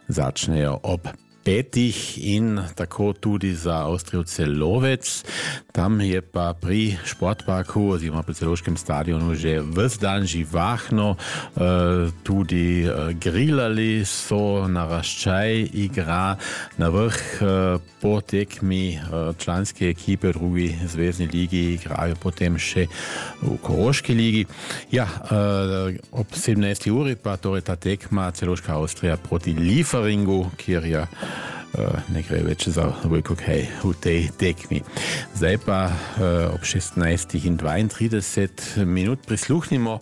začnejo ob 5 in tako tudi za Avstrijo Celovec. Tam je pa pri športparku oziroma pri Celovškem stadionu že ves dan živahno, tudi grilali so, naraščaj igra na vrh po tekmi članske ekipe v drugi zvezni ligi, igrajo potem še v Koroški ligi. Ja, ob 17. uri pa torej ta tekma Celovška Avstrija proti Lieferingu, kjer je ne gre več za veliko kaj v tej tekmi. Zdaj pa ob 16:32 prisluhnimo,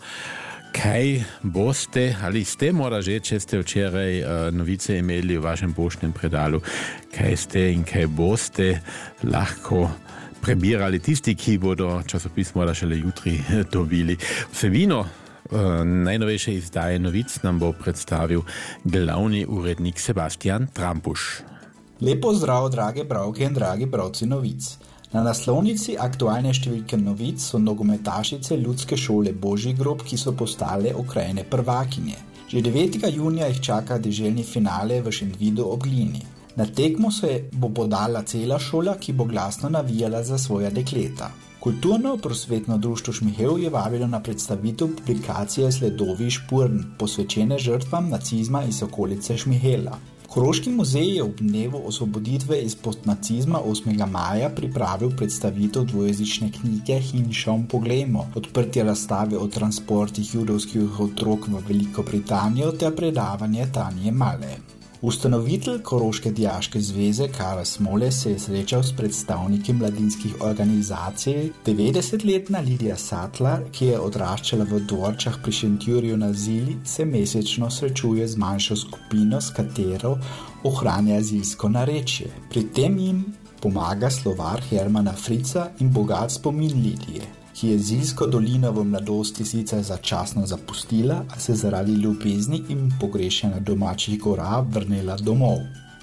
kaj boste, ali ste morda že, če ste včeraj novice imeli v vašem poštnem predalu, kaj ste in kaj boste lahko prebirali tisti, ki bodo časopis morda šele jutri dobili. Vsebino najnovejše izdaje novic nam bo predstavil glavni urednik Sebastian Trampuš. Lepo zdrav, drage bralke in dragi bralci novic. Na naslovnici aktualne številke novic so nogometašice Ljudske šole Božji grob, ki so postale okrajne prvakinje. Že 9. junija jih čaka deželni finale v Šentvidu ob Glini. Na tekmo se bo podala cela šola, ki bo glasno navijala za svoja dekleta. Kulturno-prosvetno društvo Šmihel je vabilo na predstavitev publikacije Sledovi Špurn, posvečene žrtvam nacizma iz okolice Šmihela. Koroški muzej je ob dnevu osvoboditve iz postnacizma 8. maja pripravil predstavitev dvojezične knjige Hinšom poglejmo, odprtje razstave o transportih judovskih otrok v Veliko Britanijo ter predavanje Tanje Male. Ustanovitelj Koroške dijaške zveze Karel Smole se je srečal s predstavniki mladinskih organizacij. 90-letna Lidija Satlar, ki je odraščala v Dvorčah pri Šentjurju na Zili, se mesečno srečuje z manjšo skupino, s katero ohranja azilsko narečje. Pri tem jim pomaga slovar Hermana Frica in bogat spomin Lidije, ki je Zilsko dolino v mladosti sicer začasno zapustila, a se zaradi ljubezni in pogrešanja domačih gora vrnila domov.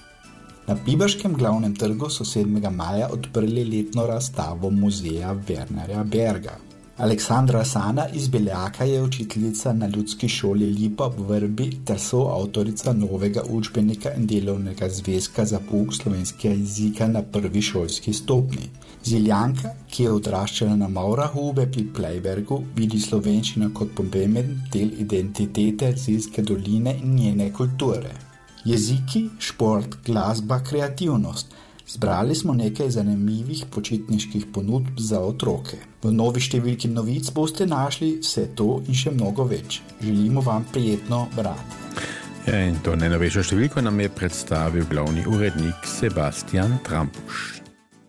Na Pibaškem glavnem trgu so 7. maja odprli letno razstavo muzeja Wernerja Berga. Aleksandra Sana iz Beljaka je učiteljica na Ljudski šoli Lipa v Vrbi ter soavtorica novega učbenika in delovnega zvezka za pouk slovenskega jezika na prvi šolski stopnji. Ziljanka, ki je odraščala na Maurahube pri Plejbergu, vidi slovenščino kot pomemben del identitete Zilske doline in njene kulture. Jeziki, šport, glasba, kreativnost. Zbrali smo nekaj zanimivih počitniških ponudb za otroke. V novi številki novic boste našli vse to in še mnogo več. Želimo vam prijetno branje. In to najnovejšo številko nam je predstavil glavni urednik Sebastian Trampuš.